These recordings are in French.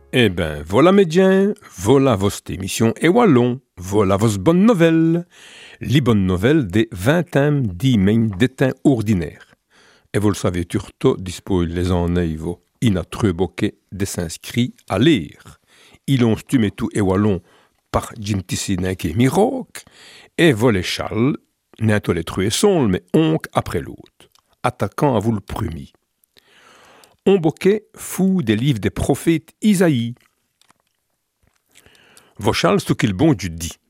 Eh ben, voilà médiens, voilà votre émission et wallon, voilà vos bonnes nouvelles. Les bonnes nouvelles des 20e dimaines d'étain ordinaire. Et vous le savez, turto dispose les enneivos inatreboquet des s'inscrits à lire. Ils ont stumé tout et wallon par Jintisinek et Miroc, et volé Charles, n'est les trués son, mais onc après l'autre, attaquant à vous le premier. On boquet fou des livres des prophètes Isaïe. Vochal ce qu'il bon du dit.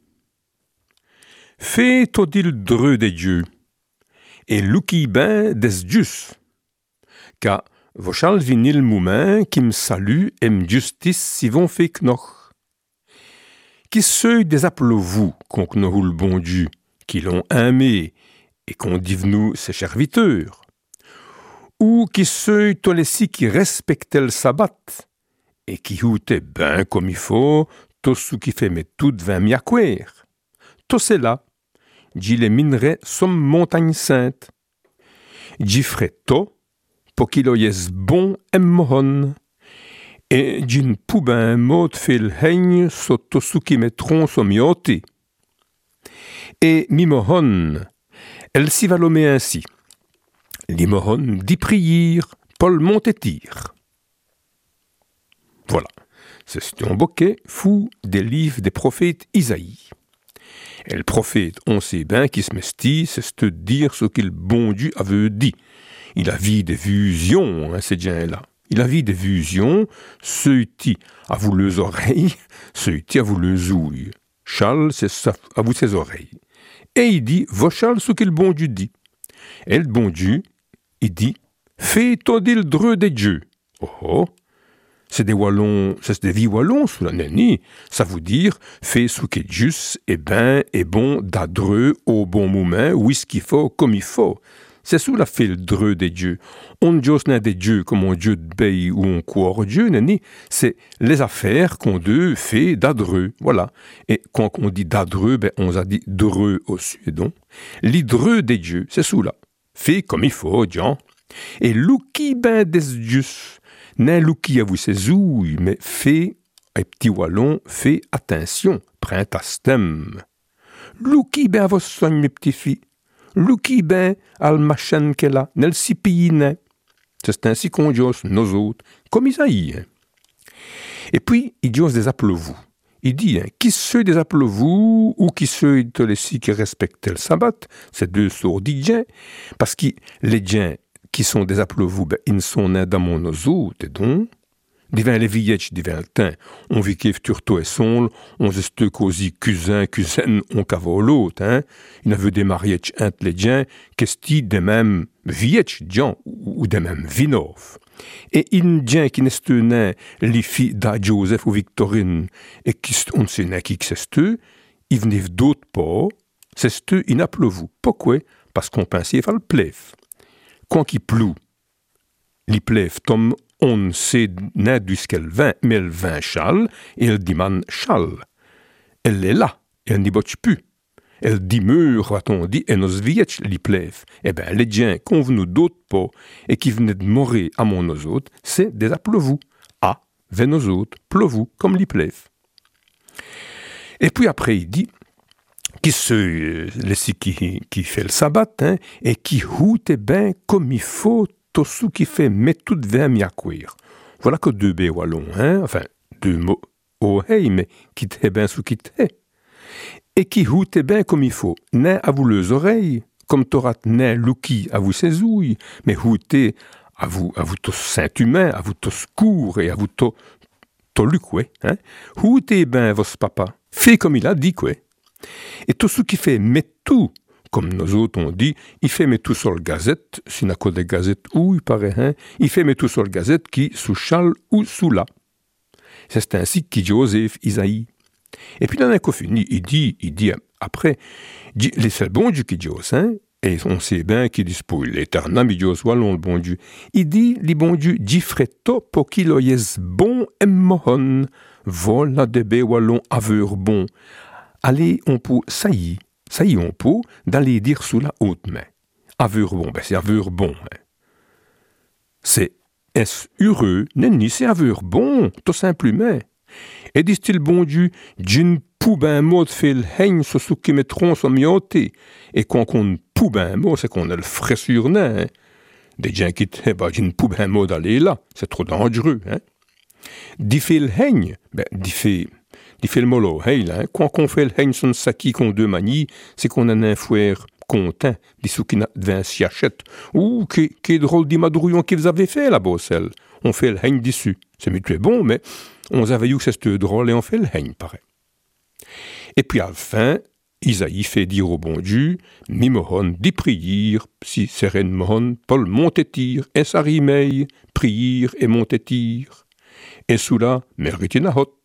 Fais todil dreux des dieux, et luki ben des dius. Car vochal vinil moumain qui me salue et me justice si vont fait knoch. Qui seuil des appelez-vous qu'on knohou le bon Dieu, qui l'ont aimé et qu'on dit nous ses serviteurs. Ou qui seuil tous les si qui respectaient le sabbat et qui houtaient ben comme il faut, tout ce qui fait mais tout vint miaquer. Tout c'est là, j'y les minerais somme montagne sainte. J'y ferai tout pour qu'il y ait bon et mohon. Et j'y ne poubin mot fait le règne sur tout ce qui mettront son mioté. Et mi mohon, elle s'y va l'homme ainsi. L'imohon dit prier, Paul Montetir. Voilà, c'est un bouquet fou des livres des prophètes Isaïe. Et le prophète, on sait bien qui se mestit, c'est de dire ce qu'il bon Dieu avait dit. Il a vu des visions, hein, ces gens-là. Il a vu des visions, ceux-ci à vous les oreilles, ceux-ci à vous les ouilles. Charles, c'est ça, à vous ses oreilles. Et il dit, va Charles ce qu'il bon Dieu dit. Et le bon Dieu, il dit, fais todil le dreux des dieux. Oh oh, c'est des wallons, c'est des vies wallons sous la nenni. Ça veut dire, fais ce qui est juste, et ben, et bon, d'adreux, au bon moment, où ce qu'il faut, comme il faut. C'est sous la fait le dreux des dieux. On ne dit pas des dieux comme un dieu de pays ou on croit Dieu, nenni. C'est les affaires qu'on deux fait d'adreux. Voilà. Et quand on dit d'adreux, ben, on a dit dreux au suédon. L'hydreux des dieux, c'est sous là. Fait comme il faut, Jean. Et louki ben des dieux, n'est louki à vous ses ouilles, mais fait, un petit wallon, fait attention, prends ta stem. Louki ben à vos soignes, mes petits filles. Louki ben al machin qu'elle a, nel si pays n'est. C'est ainsi qu'on dit nos autres, comme Isaïe. Hein. Et puis, il dit des appelez-vous. Il dit, hein, qui ceux des appelez-vous ou qui ceux de les si qui respectent le sabbat, c'est deux sortes d'idjens, parce que les gens qui sont des appelez-vous, ben, ils sont nés dans mon ozo, et donc, divin les vieilles, divin le teint, on vit qu'il turto et son, on se ste cosy cousin, on cavo l'autre, hein, il a vu des mariages entre les gens, qu'est-ce des mêmes vieilles gens ou des mêmes vinov. Et Indien qui n'est né les filles de Joseph ou Victorine et qui on sait n'est qui c'est eux, ils venaient d'autres pas, c'est eux ils n'appellent vous. Pourquoi? Parce qu'on pensait faire le plève. Quand il pleut, les plèves tombent, on sait n'est d'où qu'elle vient, mais elle vient châle et elle demande châle. Elle est là, elle n'y botche plus. Elle dit mûr, va-t-on dit, et nos vieilles les plèves. Eh bien, les gens qu'on venaient d'autres pas et qui venaient de mourir à mon nos autres, c'est des appelez-vous. Ah, vers nos autres, pleu-vous, comme les plèves. Et puis après, il dit, qui qui fait le sabbat, hein, et qui houte bien comme il faut, tout ce qui fait mettre tout vers miaquir. Voilà que deux bé wallons, hein, enfin, deux mots, oh hey, mais qui t'est bien sous qui t'est. Et qui houte bien comme il faut, n'est à vous les oreilles, comme t'auras n'est louki à vous ses ouilles, mais houte à vous tous saint humain, à vous tous court et à vous tous lucoué, hein. Houte bien vos papa, fait comme il a dit quoi. Et tout ce qui fait met tout, comme nous autres on dit, il fait met tout sur le gazette, s'il n'a que des gazettes où il paraît, hein, il fait met tout sur le gazette qui sous châle ou sous là. C'est ainsi qu'il dit Joseph Isaïe. Et puis dans un coup fini, il dit après, c'est bon Dieu qui dit au sein, et on sait bien qu'il dispose l'éternel, mais Dieu soit le bon Dieu. Il dit, les bon Dieu, dit fretto pour qu'il y ait bon et mohon, voilà de bé wallon aveur bon. Allez, on peut, ça y est, on peut, d'aller dire sous la haute main. Aveur bon, ben c'est aveur bon. Hein. C'est Est-ce heureux, nenni, c'est aveur bon, tout simplement. Et dit-il bon Dieu, d'une pou ben mot fait le heigne sur ce qui mettront son mioté. Et quand on pou ben mot, c'est qu'on a le frais sur nain. Hein. Des gens qui d'une pou ben mot d'aller là, c'est trop dangereux. Hein. Dit fait le heigne, dit fait le molo, hey là. Hein. Quand on fait le heigne son saki qu'on deux manies, c'est qu'on a un fouet content, dit ce qui n'a devint si achète. Ouh, qu'est drôle dit madrouillon qu'ils avaient fait là, Bossel. On fait le heigne dessus. C'est mutué bon, mais on avait eu que c'était drôle et on fait le heigne, pareil. Et puis à la fin, Isaïe fait dire au bon Dieu, Mimohon dit prier, si sereine mohon, Paul montetir, et sa rimeille, prier et montetir. Et sous là, meritinahot.